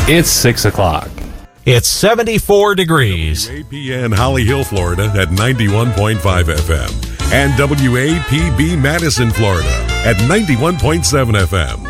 It's 6 o'clock. It's 74 degrees. WAPN Holly Hill, Florida at 91.5 FM. And WAPB Madison, Florida at 91.7 FM.